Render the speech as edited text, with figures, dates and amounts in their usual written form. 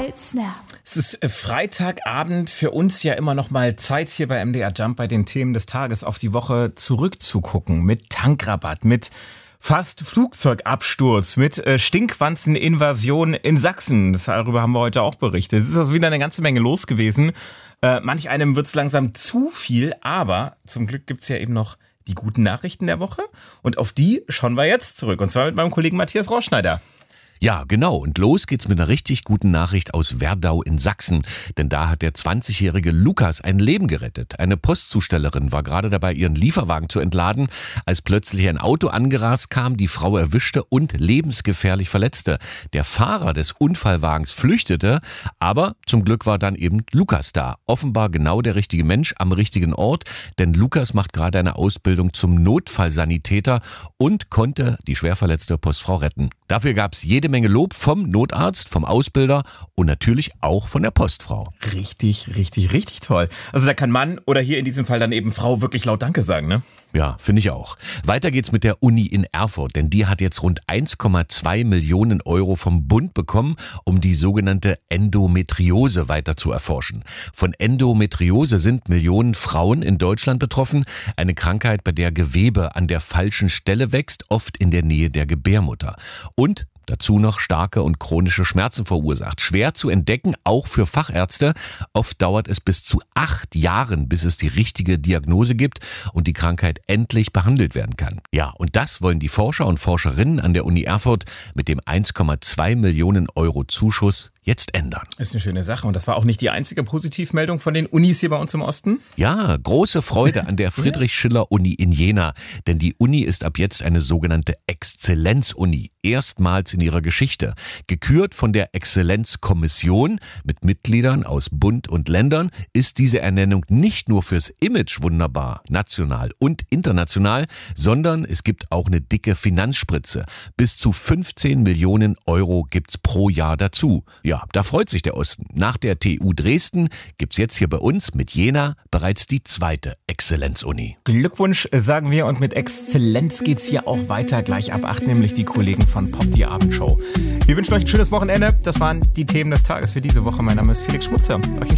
right snap. Es ist Freitagabend, für uns ja immer noch mal Zeit hier bei MDR Jump bei den Themen des Tages auf die Woche zurückzugucken. Mit Tankrabatt, mit fast Flugzeugabsturz, mit Stinkwanzeninvasion in Sachsen. Darüber haben wir heute auch berichtet. Es ist also wieder eine ganze Menge los gewesen. Manch einem wird's langsam zu viel, aber zum Glück gibt's ja eben noch die guten Nachrichten der Woche. Und auf die schauen wir jetzt zurück. Und zwar mit meinem Kollegen Matthias Rauschneider. Ja, genau. Und los geht's mit einer richtig guten Nachricht aus Werdau in Sachsen. Denn da hat der 20-jährige Lukas ein Leben gerettet. Eine Postzustellerin war gerade dabei, ihren Lieferwagen zu entladen, als plötzlich ein Auto angerast kam, die Frau erwischte und lebensgefährlich verletzte. Der Fahrer des Unfallwagens flüchtete, aber zum Glück war dann eben Lukas da. Offenbar genau der richtige Mensch am richtigen Ort, denn Lukas macht gerade eine Ausbildung zum Notfallsanitäter und konnte die schwerverletzte Postfrau retten. Dafür gab's jede Menge Lob vom Notarzt, vom Ausbilder und natürlich auch von der Postfrau. Richtig, richtig, richtig toll. Also da kann Mann oder hier in diesem Fall dann eben Frau wirklich laut Danke sagen, ne? Ja, finde ich auch. Weiter geht's mit der Uni in Erfurt, denn die hat jetzt rund 1,2 Millionen Euro vom Bund bekommen, um die sogenannte Endometriose weiter zu erforschen. Von Endometriose sind Millionen Frauen in Deutschland betroffen, eine Krankheit, bei der Gewebe an der falschen Stelle wächst, oft in der Nähe der Gebärmutter. Und dazu noch starke und chronische Schmerzen verursacht. Schwer zu entdecken, auch für Fachärzte. Oft dauert es bis zu 8 Jahren, bis es die richtige Diagnose gibt und die Krankheit endlich behandelt werden kann. Ja, und das wollen die Forscher und Forscherinnen an der Uni Erfurt mit dem 1,2 Millionen Euro Zuschuss jetzt ändern. Ist eine schöne Sache. Und das war auch nicht die einzige Positivmeldung von den Unis hier bei uns im Osten? Ja, große Freude an der Friedrich-Schiller-Uni in Jena. Denn die Uni ist ab jetzt eine sogenannte Exzellenz-Uni. Erstmals in ihrer Geschichte. Gekürt von der Exzellenzkommission mit Mitgliedern aus Bund und Ländern ist diese Ernennung nicht nur fürs Image wunderbar, national und international, sondern es gibt auch eine dicke Finanzspritze. Bis zu 15 Millionen Euro gibt's pro Jahr dazu. Ja, da freut sich der Osten. Nach der TU Dresden gibt's jetzt hier bei uns mit Jena bereits die zweite Exzellenz-Uni. Glückwunsch, sagen wir. Und mit Exzellenz geht's hier auch weiter. Gleich ab 8, nämlich die Kollegen von Pop, die Abendshow. Wir wünschen euch ein schönes Wochenende. Das waren die Themen des Tages für diese Woche. Mein Name ist Felix Schmutzer. Euch